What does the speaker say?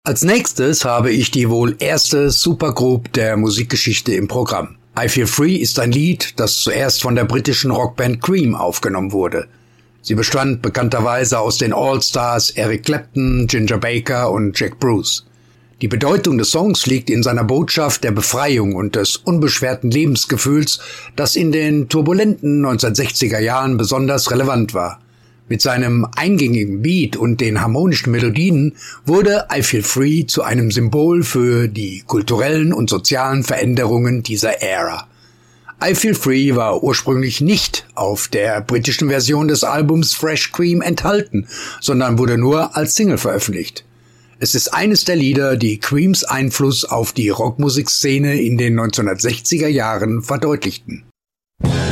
Als nächstes habe ich die wohl erste Supergroup der Musikgeschichte im Programm. I Feel Free ist ein Lied, das zuerst von der britischen Rockband Cream aufgenommen wurde. Sie bestand bekannterweise aus den All-Stars Eric Clapton, Ginger Baker und Jack Bruce. Die Bedeutung des Songs liegt in seiner Botschaft der Befreiung und des unbeschwerten Lebensgefühls, das in den turbulenten 1960er Jahren besonders relevant war. Mit seinem eingängigen Beat und den harmonischen Melodien wurde I Feel Free zu einem Symbol für die kulturellen und sozialen Veränderungen dieser Ära. I Feel Free war ursprünglich nicht auf der britischen Version des Albums Fresh Cream enthalten, sondern wurde nur als Single veröffentlicht. Es ist eines der Lieder, die Creams Einfluss auf die Rockmusikszene in den 1960er Jahren verdeutlichten.